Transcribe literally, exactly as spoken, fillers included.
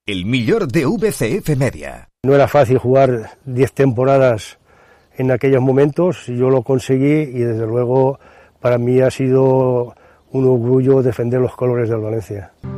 el millor de V C F Media. No era fácil jugar diez temporadas en aquellos momentos, yo lo conseguí y desde luego para mí ha sido un orgullo defender los colores del Valencia.